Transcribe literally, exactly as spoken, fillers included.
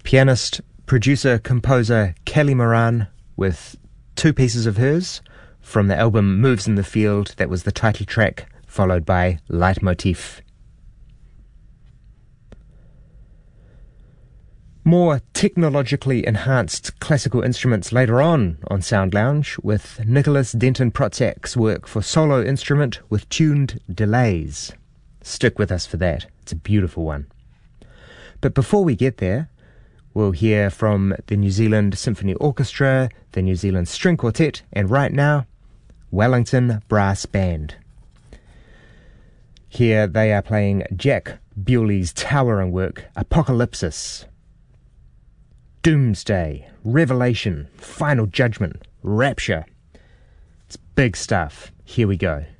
Pianist, producer, composer Kelly Moran with two pieces of hers from the album Moves in the Field. That was the title track, followed by Leitmotif. More technologically enhanced classical instruments later on on Sound Lounge with Nicholas Denton Protzak's work for solo instrument with tuned delays. Stick with us for that. It's a beautiful one. But before we get there, we'll hear from the New Zealand Symphony Orchestra, the New Zealand String Quartet, and right now, Wellington Brass Band. Here they are playing Jack Bewley's towering work, Apocalypsis. Doomsday, Revelation, Final Judgment, Rapture. It's big stuff. Here we go.